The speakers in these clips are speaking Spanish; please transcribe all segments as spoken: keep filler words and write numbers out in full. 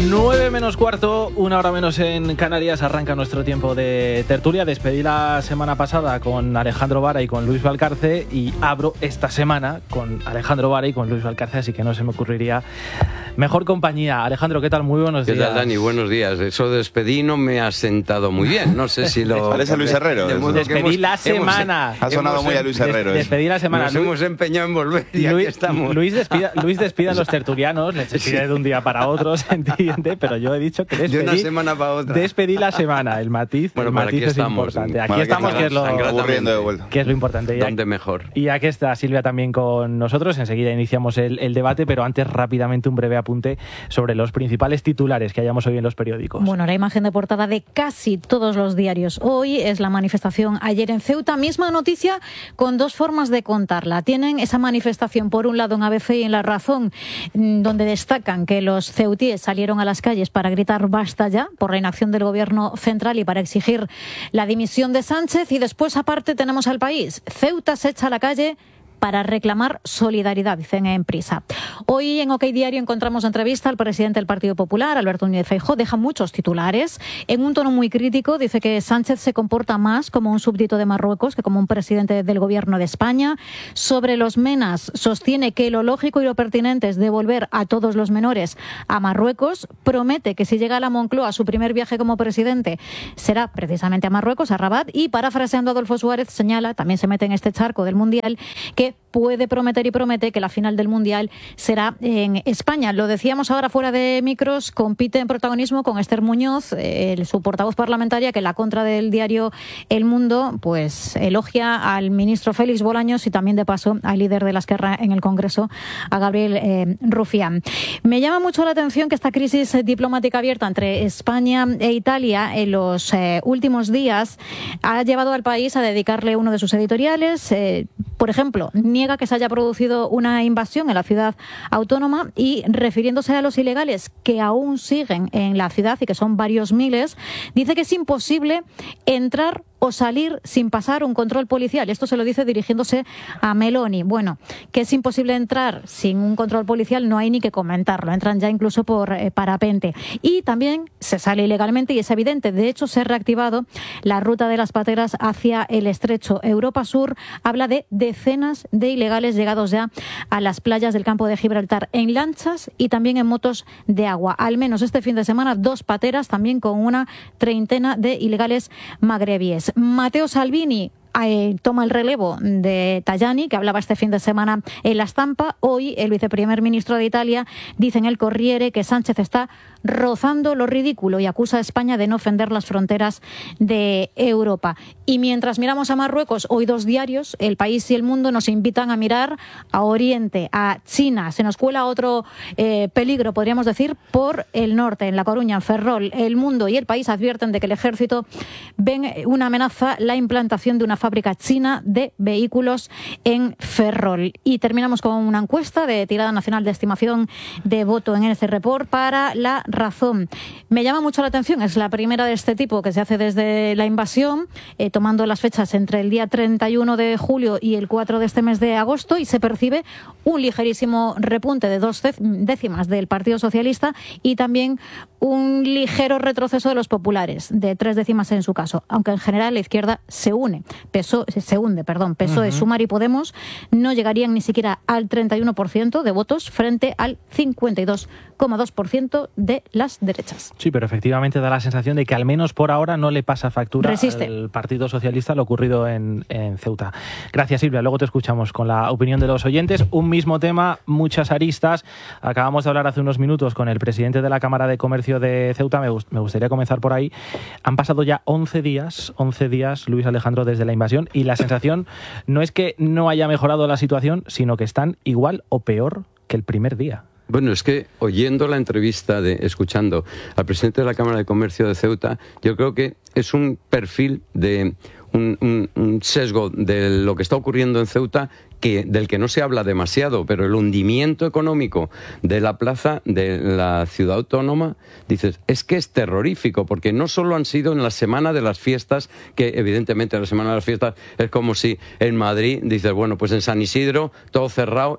nueve menos cuarto, una hora menos en Canarias, arranca nuestro tiempo de tertulia. Despedí la semana pasada con Alejandro Vara y con Luis Valcarce y abro esta semana con Alejandro Vara y con Luis Valcarce, así que no se me ocurriría mejor compañía. Alejandro, ¿qué tal? Muy buenos días. ¿Qué tal, Dani? Buenos días. Eso de despedí no me ha sentado muy bien. No sé si lo... Parece a Luis Herrero. De, de despedí hemos, la semana. Hemos, ha sonado hemos, muy a Luis Herrero. Des, despedí la semana. Nos Luis, hemos empeñado en volver y Luis, aquí estamos. Luis despida, Luis despida a los tertulianos, les despide de un día para otro, se entiende, pero yo he dicho que despedí, de una semana para otra. Despedí la semana, el matiz, bueno, el matiz es estamos, importante. Aquí para estamos, que, que es lo, de que es lo importante. ¿Dónde mejor? Y aquí está Silvia también con nosotros. Enseguida iniciamos el, el debate, pero antes rápidamente un breve apunte sobre los principales titulares que hayamos hoy en los periódicos. Bueno, la imagen de portada de casi todos los diarios hoy es la manifestación ayer en Ceuta. Misma noticia con dos formas de contarla. Tienen esa manifestación por un lado en A B C y en La Razón, donde destacan que los ceutíes salieron a las calles para gritar basta ya por la inacción del gobierno central y para exigir la dimisión de Sánchez. Y después, aparte, tenemos al País. Ceuta se echa a la calle para reclamar solidaridad, dicen en Prisa. Hoy en OK Diario encontramos entrevista al presidente del Partido Popular, Alberto Núñez Feijóo. Deja muchos titulares. En un tono muy crítico dice que Sánchez se comporta más como un súbdito de Marruecos que como un presidente del gobierno de España. Sobre los menas, sostiene que lo lógico y lo pertinente es devolver a todos los menores a Marruecos. Promete que si llega a la Moncloa, su primer viaje como presidente será precisamente a Marruecos, a Rabat. Y parafraseando a Adolfo Suárez, señala, también se mete en este charco del Mundial, que puede prometer y promete que la final del Mundial será en España. Lo decíamos ahora fuera de micros, compite en protagonismo con Esther Muñoz, eh, su portavoz parlamentaria, que en la contra del diario El Mundo pues elogia al ministro Félix Bolaños y también de paso al líder de la Esquerra en el Congreso, a Gabriel eh, Rufián. Me llama mucho la atención que esta crisis diplomática abierta entre España e Italia en los eh, últimos días ha llevado al país a dedicarle uno de sus editoriales. Eh, por ejemplo, niega que se haya producido una invasión en la ciudad autónoma y, refiriéndose a los ilegales que aún siguen en la ciudad y que son varios miles, dice que es imposible entrar o salir sin pasar un control policial. Esto se lo dice dirigiéndose a Meloni. Bueno, que es imposible entrar sin un control policial no hay ni que comentarlo. Entran ya incluso por eh, parapente. Y también se sale ilegalmente y es evidente. De hecho, se ha reactivado la ruta de las pateras hacia el estrecho. Europa Sur habla de decenas de ilegales llegados ya a las playas del campo de Gibraltar en lanchas y también en motos de agua. Al menos este fin de semana, dos pateras también con una treintena de ilegales magrebíes. Matteo Salvini Eh, toma el relevo de Tajani, que hablaba este fin de semana en La Stampa. Hoy el viceprimer ministro de Italia dice en el Corriere que Sánchez está rozando lo ridículo y acusa a España de no ofender las fronteras de Europa. Y mientras miramos a Marruecos, hoy dos diarios, El País y El Mundo, nos invitan a mirar a Oriente, a China. Se nos cuela otro eh, peligro, podríamos decir, por el norte, en La Coruña, en Ferrol. El Mundo y El País advierten de que el ejército ven una amenaza la implantación de una fábrica china de vehículos en Ferrol. Y terminamos con una encuesta de tirada nacional de estimación de voto en N C Report para La Razón. Me llama mucho la atención, es la primera de este tipo que se hace desde la invasión, eh, tomando las fechas entre el día treinta y uno de julio y el cuatro de este mes de agosto, y se percibe un ligerísimo repunte de dos décimas del Partido Socialista y también un ligero retroceso de los populares, de tres décimas en su caso, aunque en general la izquierda se une. Peso, se hunde, perdón. P S O E, uh-huh. Sumar y Podemos no llegarían ni siquiera al treinta y uno por ciento de votos frente al cincuenta y dos coma dos por ciento de las derechas. Sí, pero efectivamente da la sensación de que al menos por ahora no le pasa factura Resiste. al Partido Socialista lo ocurrido en, en Ceuta. Gracias, Silvia. Luego te escuchamos con la opinión de los oyentes. Un mismo tema, muchas aristas. Acabamos de hablar hace unos minutos con el presidente de la Cámara de Comercio de Ceuta. Me, gust- me gustaría comenzar por ahí. Han pasado ya once días, once días, Luis Alejandro, desde la invasión, y la sensación no es que no haya mejorado la situación, sino que están igual o peor que el primer día. Bueno, es que oyendo la entrevista, de, escuchando al presidente de la Cámara de Comercio de Ceuta, yo creo que es un perfil de un, un, un sesgo de lo que está ocurriendo en Ceuta que, del que no se habla demasiado, pero el hundimiento económico de la plaza de la ciudad autónoma, dices, es que es terrorífico, porque no solo han sido en la semana de las fiestas, que evidentemente en la semana de las fiestas es como si en Madrid dices, bueno, pues en San Isidro todo cerrado y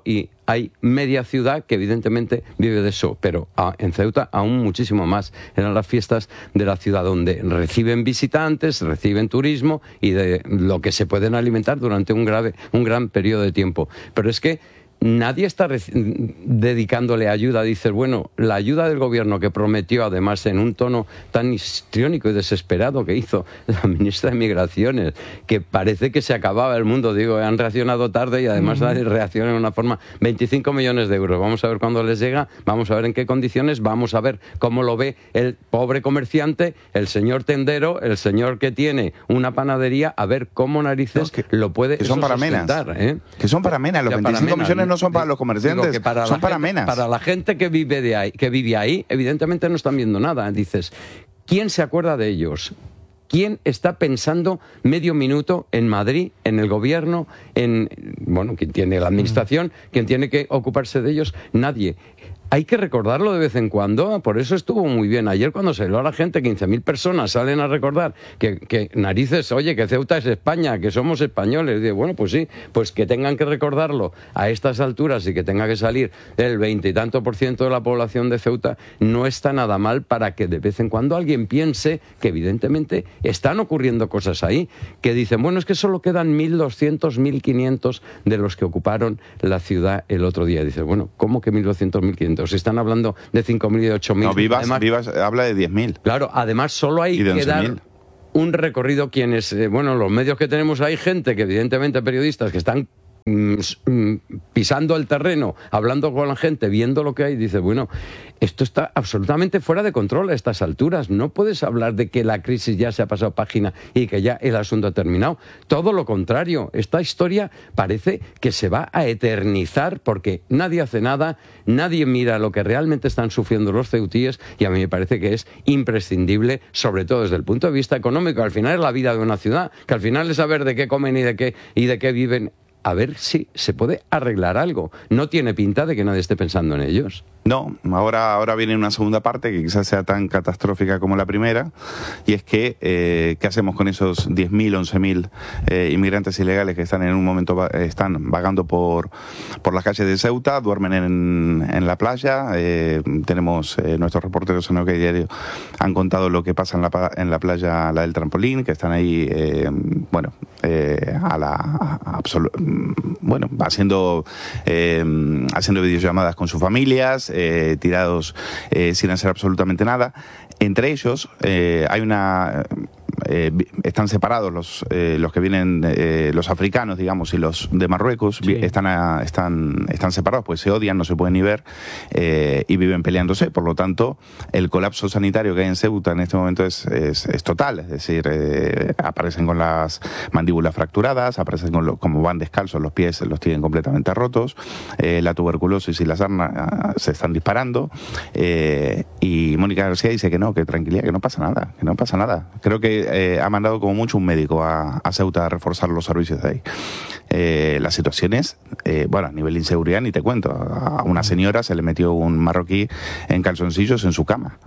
hay media ciudad que evidentemente vive de eso, pero a, en Ceuta aún muchísimo más. Eran las fiestas de la ciudad donde reciben visitantes, reciben turismo y de lo que se pueden alimentar durante un, grave, un gran periodo de tiempo. Pero es que nadie está dedicándole ayuda. Dices, bueno, la ayuda del gobierno que prometió, además en un tono tan histriónico y desesperado que hizo la ministra de Migraciones, que parece que se acababa el mundo. Digo, han reaccionado tarde y además uh-huh. reaccionan de una forma. veinticinco millones de euros, vamos a ver cuándo les llega, vamos a ver en qué condiciones, vamos a ver cómo lo ve el pobre comerciante, el señor tendero, el señor que tiene una panadería, a ver cómo narices no, que, lo puede que son para menas, ¿eh? Que son para menas, los veinticinco millones no son para los comerciantes, digo que para son para gente, menas. Para la gente que vive de ahí, que vive ahí, evidentemente no están viendo nada. Dices, ¿quién se acuerda de ellos? ¿Quién está pensando medio minuto en Madrid, en el gobierno, en, bueno, quien tiene la administración, quien tiene que ocuparse de ellos? Nadie. Hay que recordarlo de vez en cuando, por eso estuvo muy bien. Ayer cuando se habló a la gente, quince mil personas salen a recordar que, que narices, oye, que Ceuta es España, que somos españoles. Y bueno, pues sí, pues que tengan que recordarlo a estas alturas y que tenga que salir el veinte y tanto por ciento de la población de Ceuta, no está nada mal para que de vez en cuando alguien piense que evidentemente están ocurriendo cosas ahí, que dicen, bueno, es que solo quedan mil doscientos, mil quinientos de los que ocuparon la ciudad el otro día. Dice, bueno, ¿cómo que mil doscientos, mil quinientos? Se están hablando de cinco mil y de ocho mil. No, Vivas, además, Vivas habla de diez mil. Claro, además solo hay que dar un recorrido quienes, eh, bueno, los medios que tenemos, hay gente que evidentemente periodistas que están pisando el terreno, hablando con la gente, viendo lo que hay, dice, bueno, esto está absolutamente fuera de control a estas alturas. No puedes hablar de que la crisis ya se ha pasado página y que ya el asunto ha terminado. Todo lo contrario, esta historia parece que se va a eternizar porque nadie hace nada, nadie mira lo que realmente están sufriendo los ceutíes y a mí me parece que es imprescindible, sobre todo desde el punto de vista económico. Al final es la vida de una ciudad, que al final es saber de qué comen y de qué, y de qué viven. A ver si se puede arreglar algo. No tiene pinta de que nadie esté pensando en ellos. No, ahora, ahora viene una segunda parte que quizás sea tan catastrófica como la primera, y es que, eh, ¿qué hacemos con esos diez mil, once mil eh, inmigrantes ilegales que están en un momento va, están vagando por, por las calles de Ceuta, duermen en, en la playa? Eh, tenemos eh, nuestros reporteros en OK Diario han contado lo que pasa en la, en la playa, la del Trampolín, que están ahí, eh, bueno, eh, a la a, absolu- bueno, haciendo, eh, haciendo videollamadas con sus familias, Eh, tirados eh, sin hacer absolutamente nada. Entre ellos eh, hay una... Eh, están separados los eh, los que vienen, eh, los africanos, digamos, y los de Marruecos, sí. están, a, están están separados, pues se odian, no se pueden ni ver eh, y viven peleándose. Por lo tanto, el colapso sanitario que hay en Ceuta en este momento es, es, es total. Es decir, eh, aparecen con las mandíbulas fracturadas, aparecen con lo, como van descalzos, los pies los tienen completamente rotos, eh, la tuberculosis y la sarna se están disparando, eh, y Mónica García dice que no, que tranquilidad, que no pasa nada, que no pasa nada. Creo que Eh, ha mandado como mucho un médico a, a Ceuta a reforzar los servicios de ahí. Eh, la situación es, eh, bueno, a nivel de inseguridad ni te cuento. A una señora se le metió un marroquí en calzoncillos en su cama.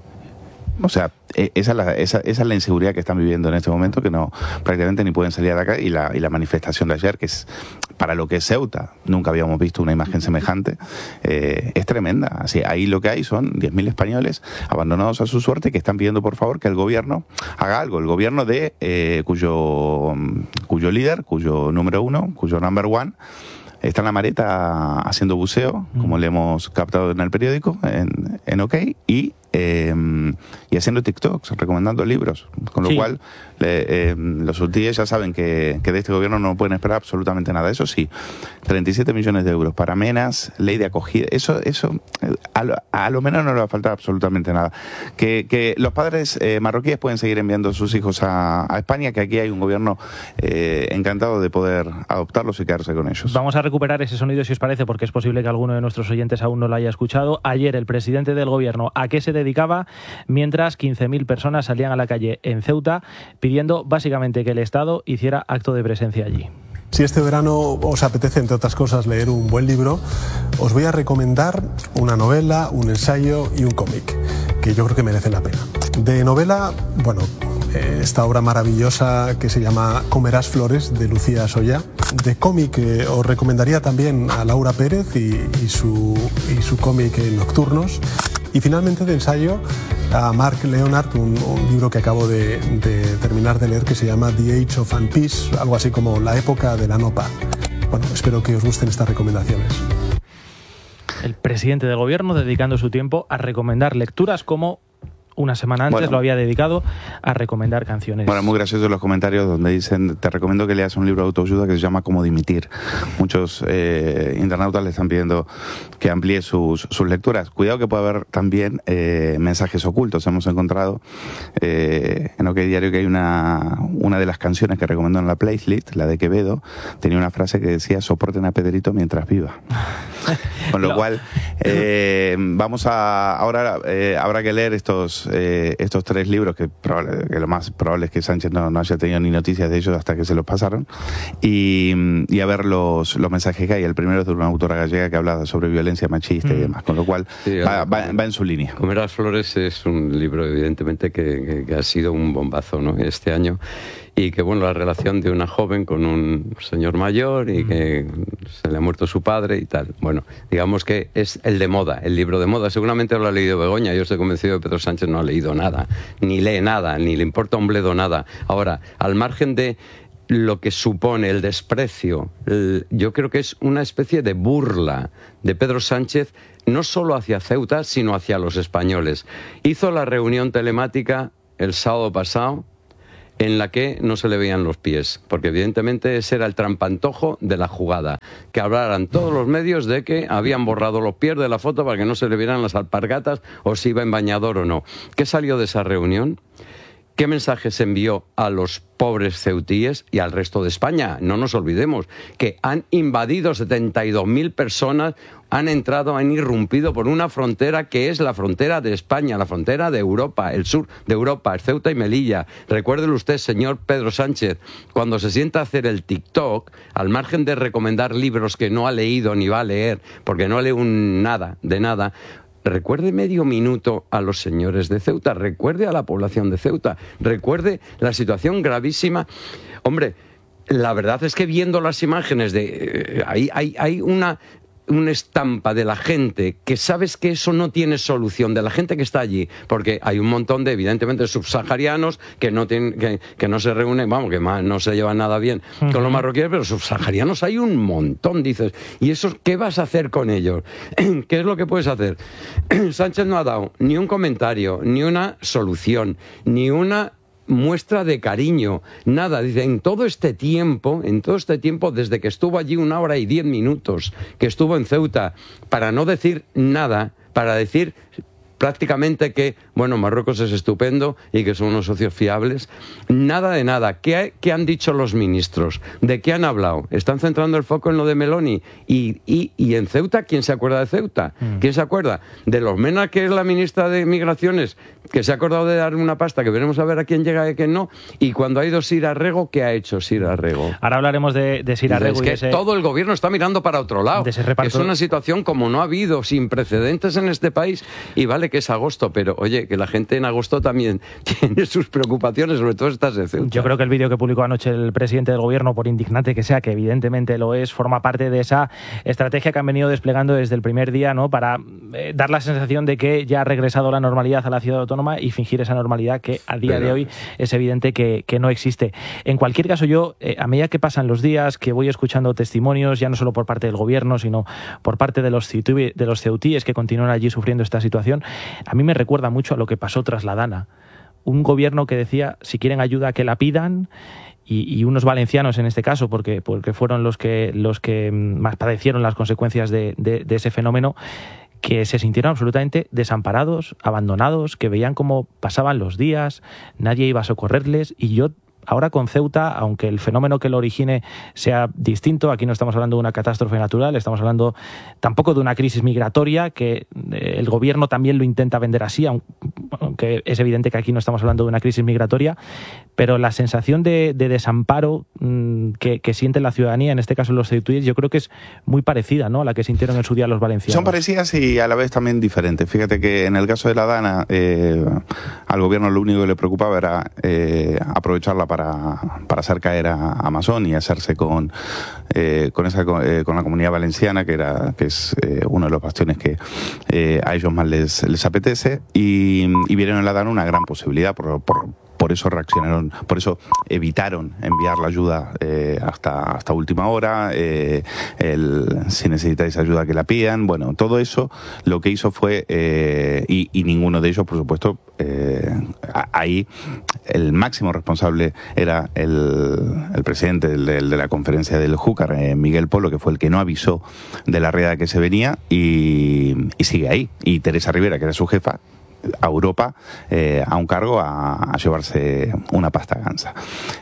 O sea, esa es, la, esa, esa es la inseguridad que están viviendo en este momento, que no prácticamente ni pueden salir de acá, y la, y la manifestación de ayer, que es para lo que es Ceuta, nunca habíamos visto una imagen semejante, eh, es tremenda. Así, ahí lo que hay son diez mil españoles abandonados a su suerte, que están pidiendo por favor que el gobierno haga algo. El gobierno de eh, cuyo, cuyo líder, cuyo número uno, cuyo number one, está en la Mareta haciendo buceo, como le hemos captado en el periódico, en, en OK, y, eh, y haciendo TikToks, recomendando libros. Con lo sí. cual, le, eh, los hutíes ya saben que, que de este gobierno no pueden esperar absolutamente nada. Eso sí, treinta y siete millones de euros para menas, ley de acogida, eso, eso a, lo, a lo menos no le va a faltar absolutamente nada. Que, que los padres eh, marroquíes pueden seguir enviando a sus hijos a, a España, que aquí hay un gobierno eh, encantado de poder adoptarlos y quedarse con ellos. Vamos a recuperar ese sonido, si os parece, porque es posible que alguno de nuestros oyentes aún no lo haya escuchado. Ayer el presidente del gobierno, ¿a qué se dedicaba? Mientras quince mil personas salían a la calle en Ceuta pidiendo básicamente que el Estado hiciera acto de presencia allí. Si este verano os apetece, entre otras cosas, leer un buen libro, os voy a recomendar una novela, un ensayo y un cómic, que yo creo que merecen la pena. De novela, bueno, eh, esta obra maravillosa que se llama Comerás flores, de Lucía Soya. De cómic eh, os recomendaría también a Laura Pérez y, y su, y su cómic eh, Nocturnos. Y finalmente de ensayo a Mark Leonard, un, un libro que acabo de, de terminar de leer que se llama The Age of Unpeace, algo así como La época de la no paz. Bueno, espero que os gusten estas recomendaciones. El presidente del gobierno dedicando su tiempo a recomendar lecturas como una semana antes bueno, lo había dedicado a recomendar canciones. Bueno, muy graciosos los comentarios donde dicen, te recomiendo que leas un libro de autoayuda que se llama Cómo dimitir. Muchos eh, internautas le están pidiendo que amplíe sus, sus lecturas. Cuidado que puede haber también eh, mensajes ocultos. Hemos encontrado eh, en OK Diario que hay una, una de las canciones que recomendó en la playlist, la de Quevedo, tenía una frase que decía, soporten a Pedrito mientras viva. Con lo no. cual, eh, vamos a, ahora eh, habrá que leer estos Eh, estos tres libros que, probable, que lo más probable es que Sánchez no, no haya tenido ni noticias de ellos hasta que se los pasaron y, y a ver los, los mensajes que hay. El primero es de una autora gallega que habla sobre violencia machista mm. y demás, con lo cual sí, va, va, va en su línea. Comerás flores es un libro evidentemente que, que, que ha sido un bombazo, ¿no?, este año, y que bueno, la relación de una joven con un señor mayor y que se le ha muerto su padre y tal. Bueno, digamos que es el de moda, el libro de moda. Seguramente lo ha leído Begoña. Yo estoy convencido de que Pedro Sánchez no ha leído nada, ni lee nada, ni le importa un bledo nada. Ahora, al margen de lo que supone el desprecio, el, yo creo que es una especie de burla de Pedro Sánchez, no solo hacia Ceuta, sino hacia los españoles. Hizo la reunión telemática el sábado pasado, en la que no se le veían los pies, porque evidentemente ese era el trampantojo de la jugada, que hablaran todos los medios de que habían borrado los pies de la foto para que no se le vieran las alpargatas o si iba en bañador o no. ¿Qué salió de esa reunión? ¿Qué mensajes envió a los pobres ceutíes y al resto de España? No nos olvidemos que han invadido setenta y dos mil personas, han entrado, han irrumpido por una frontera que es la frontera de España, la frontera de Europa, el sur de Europa, Ceuta y Melilla. Recuérdelo usted, señor Pedro Sánchez, cuando se sienta a hacer el TikTok, al margen de recomendar libros que no ha leído ni va a leer, porque no lee un nada, de nada, recuerde medio minuto a los señores de Ceuta, recuerde a la población de Ceuta, recuerde la situación gravísima. Hombre, la verdad es que viendo las imágenes de eh, hay, hay, hay una... una estampa de la gente que sabes que eso no tiene solución, de la gente que está allí, porque hay un montón de, evidentemente, subsaharianos que no tienen, que, que no se reúnen, vamos, que más, no se llevan nada bien uh-huh. con los marroquíes, pero subsaharianos hay un montón, dices, ¿y eso qué vas a hacer con ellos? ¿Qué es lo que puedes hacer? Sánchez no ha dado ni un comentario, ni una solución, ni una muestra de cariño, nada. Dice, en todo este tiempo, en todo este tiempo, desde que estuvo allí una hora y diez minutos, que estuvo en Ceuta, para no decir nada, para decir prácticamente que, bueno, Marruecos es estupendo y que son unos socios fiables. Nada de nada. ¿Qué, qué han dicho los ministros? ¿De qué han hablado? Están centrando el foco en lo de Meloni. Y, y, y en Ceuta, ¿quién se acuerda de Ceuta? Mm. ¿Quién se acuerda? De los Mena, que es la ministra de Migraciones, que se ha acordado de dar una pasta, que veremos a ver a quién llega y a quién no. Y cuando ha ido Sira Rego, ¿qué ha hecho Sira Rego? Ahora hablaremos de, de Sira Rego. Es que y ese, todo el gobierno está mirando para otro lado. De ese reparto. Es una situación como no ha habido, sin precedentes en este país. Y vale que es agosto, pero oye, que la gente en agosto también tiene sus preocupaciones, sobre todo estas de Ceuta. Yo creo que el vídeo que publicó anoche el presidente del gobierno, por indignante que sea, que evidentemente lo es, forma parte de esa estrategia que han venido desplegando desde el primer día, ¿no?, para eh, dar la sensación de que ya ha regresado la normalidad a la ciudad autónoma y fingir esa normalidad que a día pero... de hoy es evidente que, que no existe. En cualquier caso, yo, eh, a medida que pasan los días, que voy escuchando testimonios, ya no solo por parte del gobierno, sino por parte de los, de los ceutíes que continúan allí sufriendo esta situación, a mí me recuerda mucho a lo que pasó tras la Dana. Un gobierno que decía, si quieren ayuda, que la pidan, y, y unos valencianos en este caso, porque, porque fueron los que, los que más padecieron las consecuencias de, de, de ese fenómeno, que se sintieron absolutamente desamparados, abandonados, que veían cómo pasaban los días, nadie iba a socorrerles, y yo ahora con Ceuta, aunque el fenómeno que lo origine sea distinto, aquí no estamos hablando de una catástrofe natural, estamos hablando tampoco de una crisis migratoria, que el gobierno también lo intenta vender así, aunque es evidente que aquí no estamos hablando de una crisis migratoria, pero la sensación de, de desamparo mmm, que, que siente la ciudadanía, en este caso los ceutíes, yo creo que es muy parecida, ¿no?, a la que sintieron en su día los valencianos. Son parecidas y a la vez también diferentes. Fíjate que en el caso de la Dana, eh, al gobierno lo único que le preocupaba era eh, aprovecharla para, para hacer caer a Amazon y hacerse con, eh, con, esa, eh, con la Comunidad Valenciana, que, era, que es eh, uno de los bastiones que eh, a ellos más les, les apetece, y, y vieron en la DANA una gran posibilidad por, por Por eso reaccionaron, por eso evitaron enviar la ayuda eh, hasta, hasta última hora, eh, el, si necesitáis ayuda que la pidan. Bueno, todo eso lo que hizo fue, eh, y, y ninguno de ellos, por supuesto, eh, ahí el máximo responsable era el, el presidente del, del, de la conferencia del Júcar, eh, Miguel Polo, que fue el que no avisó de la riada que se venía, y, y sigue ahí. Y Teresa Rivera, que era su jefa, a Europa eh, a un cargo a, a llevarse una pasta gansa.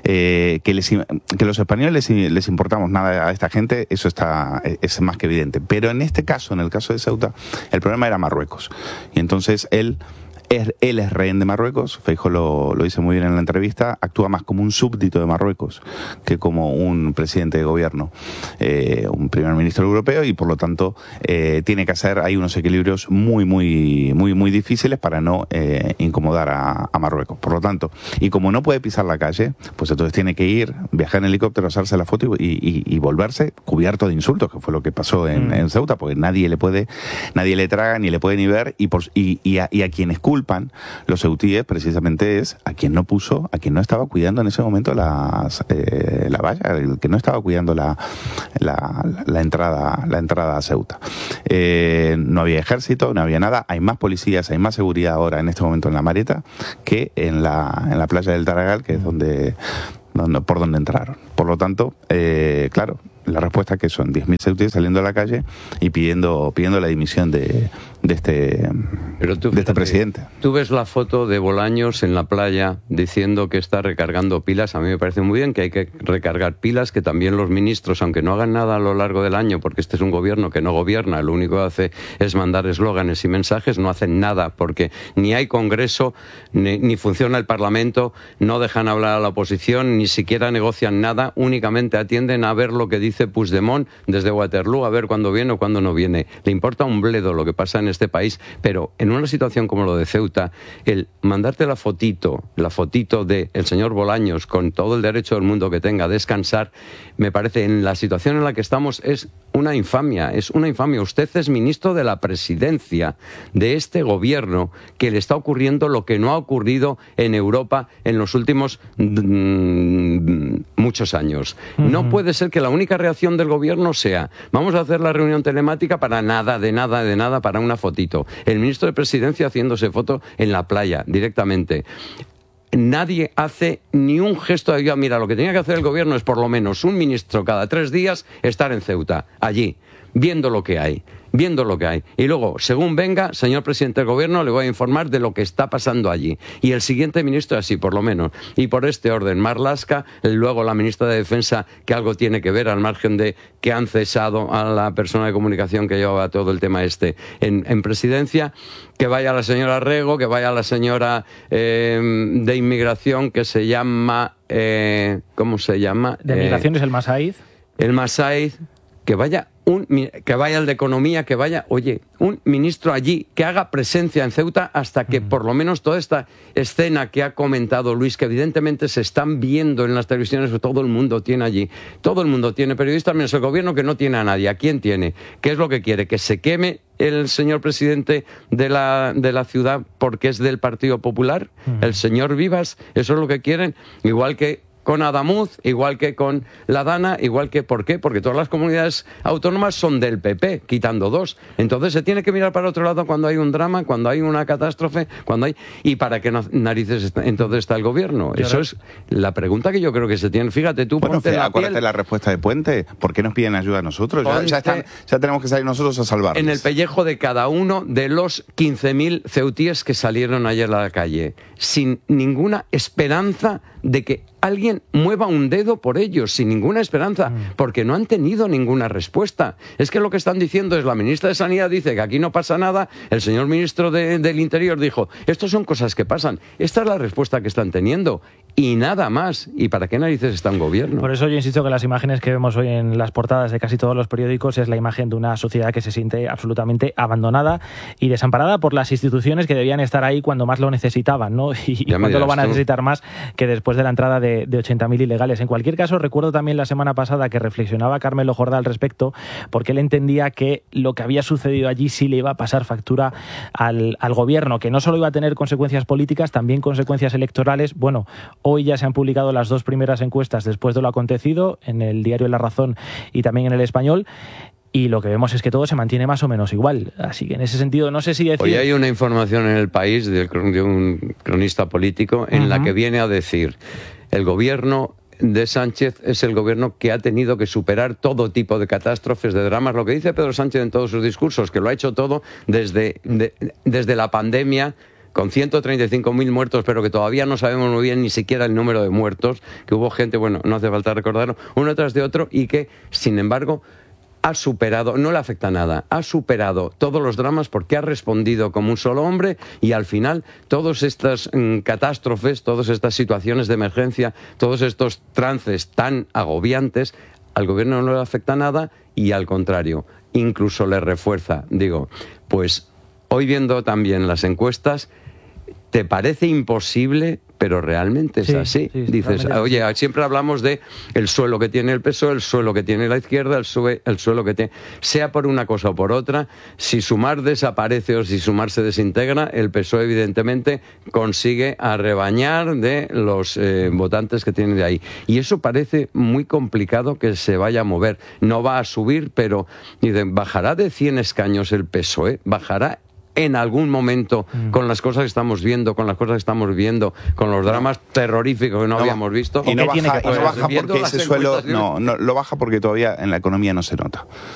Eh, que, les, que los españoles les, les importamos nada a esta gente, eso está es más que evidente. Pero en este caso, en el caso de Ceuta, el problema era Marruecos. Y entonces él... Es, él es rehén de Marruecos, Feijóo lo, lo dice muy bien en la entrevista, actúa más como un súbdito de Marruecos que como un presidente de gobierno, eh, un primer ministro europeo, y por lo tanto eh, tiene que hacer ahí unos equilibrios muy, muy, muy, muy difíciles para no eh, incomodar a, a Marruecos. Por lo tanto, y como no puede pisar la calle, pues entonces tiene que ir, viajar en helicóptero, hacerse la foto y, y, y volverse cubierto de insultos, que fue lo que pasó en, mm. en Ceuta, porque nadie le puede, nadie le traga, ni le puede ni ver, y, por, y, y, a, y a quienes culpan los ceutíes precisamente es a quien no puso, a quien no estaba cuidando en ese momento las, eh, la valla, el que no estaba cuidando la, la, la entrada la entrada a Ceuta. Eh, no había ejército, no había nada, hay más policías, hay más seguridad ahora en este momento en la Mareta que en la, en la playa del Taragal, que es donde, donde por donde entraron. Por lo tanto, eh, claro, la respuesta que son diez mil ceutíes saliendo a la calle y pidiendo pidiendo la dimisión de, de este Pero tú, de este presidente. Tú ves la foto de Bolaños en la playa diciendo que está recargando pilas. A mí me parece muy bien que hay que recargar pilas, que también los ministros, aunque no hagan nada a lo largo del año, porque este es un gobierno que no gobierna, lo único que hace es mandar eslóganes y mensajes, no hacen nada, porque ni hay Congreso, ni, ni funciona el Parlamento, no dejan hablar a la oposición, ni siquiera negocian nada, únicamente atienden a ver lo que dice Puigdemont desde Waterloo, a ver cuándo viene o cuándo no viene. Le importa un bledo lo que pasa en este país, pero en una situación como lo de Ceuta, el mandarte la fotito, la fotito de el señor Bolaños, con todo el derecho del mundo que tenga a descansar, me parece, en la situación en la que estamos, es una infamia, es una infamia. Usted es ministro de la presidencia de este gobierno, que le está ocurriendo lo que no ha ocurrido en Europa en los últimos mmm, muchos años. Uh-huh. No puede ser que la única reacción del gobierno sea: vamos a hacer la reunión telemática para nada, de nada, de nada, para una fotito. El ministro de Presidencia haciéndose foto en la playa, directamente. Nadie hace ni un gesto de ayuda. Mira, lo que tenía que hacer el gobierno es por lo menos un ministro cada tres días estar en Ceuta, allí, viendo lo que hay. viendo lo que hay. Y luego, según venga, señor presidente del gobierno, le voy a informar de lo que está pasando allí. Y el siguiente ministro así, por lo menos. Y por este orden, Marlaska, luego la ministra de Defensa, que algo tiene que ver, al margen de que han cesado a la persona de comunicación que llevaba todo el tema este en, en presidencia, que vaya la señora Rego, que vaya la señora eh, de inmigración, que se llama... Eh, ¿Cómo se llama? De migración eh, es el Masaiz. El Masaiz, que vaya... Un, que vaya el de Economía, que vaya, oye, un ministro allí que haga presencia en Ceuta hasta que por lo menos toda esta escena que ha comentado Luis, que evidentemente se están viendo en las televisiones, todo el mundo tiene allí, todo el mundo tiene periodistas, menos el gobierno, que no tiene a nadie. ¿A quién tiene? ¿Qué es lo que quiere? ¿Que se queme el señor presidente de la, de la ciudad porque es del Partido Popular? Uh-huh. El señor Vivas, eso es lo que quieren, igual que con Adamuz, igual que con la Dana, igual que... ¿Por qué? Porque todas las comunidades autónomas son del P P, quitando dos. Entonces se tiene que mirar para otro lado cuando hay un drama, cuando hay una catástrofe, cuando hay... ¿Y para qué narices está, entonces está el gobierno? Eso es la pregunta que yo creo que se tiene. Fíjate tú, bueno, ponte la acuérdate piel... la respuesta de Puente. ¿Por qué nos piden ayuda a nosotros? Ya, ya, están, ya tenemos que salir nosotros a salvarnos. En el pellejo de cada uno de los quince mil ceutíes que salieron ayer a la calle, sin ninguna esperanza de que alguien mueva un dedo por ellos, sin ninguna esperanza, porque no han tenido ninguna respuesta. Es que lo que están diciendo es, la ministra de Sanidad dice que aquí no pasa nada, el señor ministro de, del Interior dijo, estos son cosas que pasan. Esta es la respuesta que están teniendo. y nada más. ¿Y para qué narices está un gobierno? Por eso yo insisto que las imágenes que vemos hoy en las portadas de casi todos los periódicos es la imagen de una sociedad que se siente absolutamente abandonada y desamparada por las instituciones que debían estar ahí cuando más lo necesitaban, ¿no? Y, y cuando lo van a necesitar más que después de la entrada de, de ochenta mil ilegales. En cualquier caso, recuerdo también la semana pasada que reflexionaba Carmelo Jordá al respecto, porque él entendía que lo que había sucedido allí sí le iba a pasar factura al, al gobierno, que no solo iba a tener consecuencias políticas, también consecuencias electorales. Bueno, hoy ya se han publicado las dos primeras encuestas después de lo acontecido en el diario La Razón y también en El Español. Y lo que vemos es que todo se mantiene más o menos igual. Así que en ese sentido, no sé si decir... Hoy hay una información en El País de un cronista político en uh-huh. la que viene a decir: el gobierno de Sánchez es el gobierno que ha tenido que superar todo tipo de catástrofes, de dramas. Lo que dice Pedro Sánchez en todos sus discursos, que lo ha hecho todo desde, de, desde la pandemia, con ciento treinta y cinco mil muertos, pero que todavía no sabemos muy bien ni siquiera el número de muertos, que hubo gente, bueno, no hace falta recordarlo, uno tras de otro, y que, sin embargo, ha superado, no le afecta nada, ha superado todos los dramas porque ha respondido como un solo hombre, y al final todas estas mmm, catástrofes, todas estas situaciones de emergencia, todos estos trances tan agobiantes, al gobierno no le afecta nada y al contrario, incluso le refuerza. Digo, pues hoy viendo también las encuestas, ¿te parece imposible? Pero realmente es sí, así. Sí, dices, oye, sí. siempre hablamos de el suelo que tiene el P S O E, el suelo que tiene la izquierda, el, sue, el suelo que tiene... Sea por una cosa o por otra, si Sumar desaparece o si Sumar se desintegra, el P S O E evidentemente consigue arrebañar de los eh, votantes que tiene de ahí. Y eso parece muy complicado que se vaya a mover. No va a subir, pero dicen, ¿bajará de cien escaños el P S O E? ¿Bajará en algún momento mm. con las cosas que estamos viendo, con las cosas que estamos viendo, con los dramas no. terroríficos que no, no habíamos visto? Y no baja, y no baja porque ese suelo... No, no, lo baja porque todavía en la economía no se nota.